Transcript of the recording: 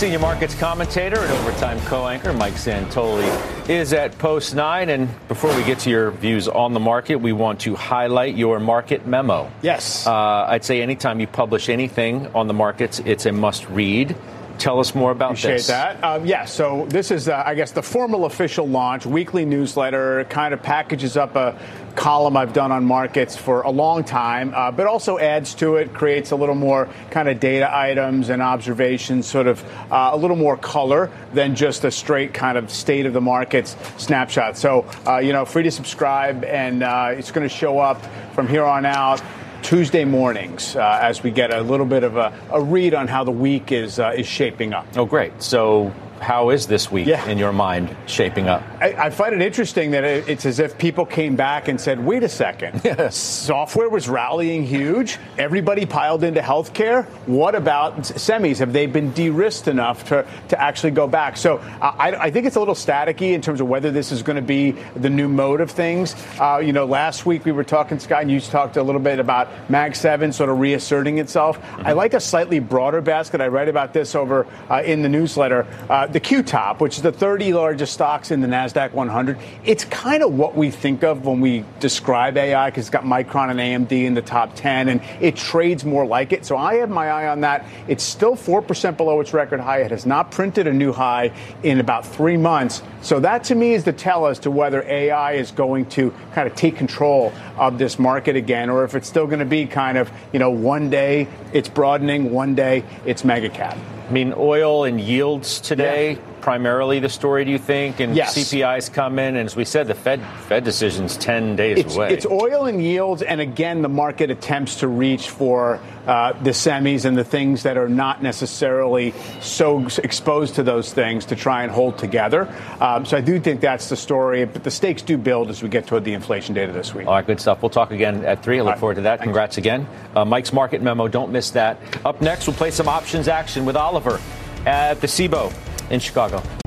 Senior markets commentator and overtime co-anchor Mike Santoli is at Post 9. And before we get to your views on the market, we want to highlight your market memo. Yes. I'd say anytime you publish anything on the markets, it's a must read. Tell us more about this. Appreciate that. So this is, I guess, the formal official launch, weekly newsletter, kind of packages up a column I've done on markets for a long time, but also adds to it, creates a little more kind of data items and observations, sort of a little more color than just a straight kind of state of the markets snapshot. So, free to subscribe, and it's going to show up from here on out Tuesday mornings as we get a little bit of a read on how the week is shaping up. Oh, great. So how is this week in your mind shaping up? I find it interesting that it's as if people came back and said, wait a second, software was rallying huge. Everybody piled into healthcare. What about semis? Have they been de-risked enough to actually go back? So I think it's a little staticky in terms of whether this is going to be the new mode of things. Last week we were talking, Scott, and you talked a little bit about Mag 7 sort of reasserting itself. Mm-hmm. I like a slightly broader basket. I write about this over in the newsletter. The Q-top, which is the 30 largest stocks in the NASDAQ 100, it's kind of what we think of when we describe AI, because it's got Micron and AMD in the top 10, and it trades more like it. So I have my eye on that. It's still 4% below its record high. It has not printed a new high in about 3 months. So that, to me, is the tell as to whether AI is going to kind of take control of this market again, or if it's still going to be kind of, one day it's broadening, one day it's mega cap. I mean, oil and yields today, primarily the story, do you think? And CPI's come in, and as we said, the Fed decision's 10 days away. It's oil and yields, and again, the market attempts to reach for the semis and the things that are not necessarily so exposed to those things to try and hold together. So I do think that's the story, but the stakes do build as we get toward the inflation data this week. All right, good stuff. We'll talk again at 3. I look forward to that. Congrats again. Mike's Market Memo, don't miss that. Up next, we'll play some options action with Oliver at the SIBO in Chicago.